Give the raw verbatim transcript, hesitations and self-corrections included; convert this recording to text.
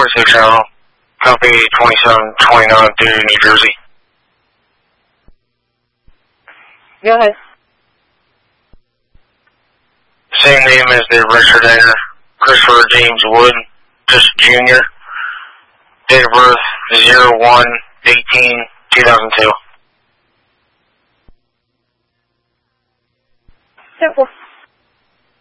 forty-six Channel, copy twenty-seven twenty-nine through New Jersey. Go ahead. Same name as the registered owner, Christopher James Wood, just Junior Date of birth, zero one eighteen two thousand two. Simple.